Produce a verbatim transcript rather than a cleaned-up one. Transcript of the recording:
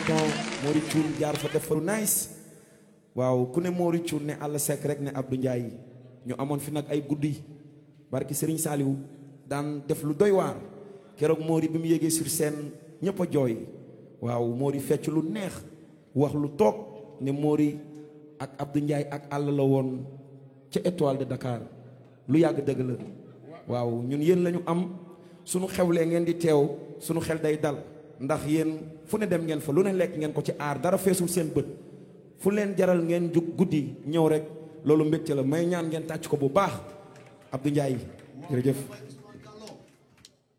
tonton Mori Thioune jaar fa def faru nice waaw ku ne Mori Thioune ne Alla Seck rek ne Abdou Ndiaye ñu amoon fi nag ay guddi barki Serigne Saliou daan def lu doy waar keroog Mori bi mu yéegee sur scène ñëpp a jooy waaw Mori fecc lu neex wax lu toog ne Mori ak Abdou Ndiaye ak Alla la woon ca étoile de Dakar lu yàgg dëgg la waaw ñun yéen lañu am sunu xewlee ngeen di teew sunu xel day dal ndax yéen fu ne dem ngeen fa lu ne lekk ngeen ko ci aar dara feesul seen bët fu leen jaral ngeen jug guddi ñëw rek loolu mbégte la may ñaan ngeen tàcc ko bu baax Abdou Ndiaye jërëjëf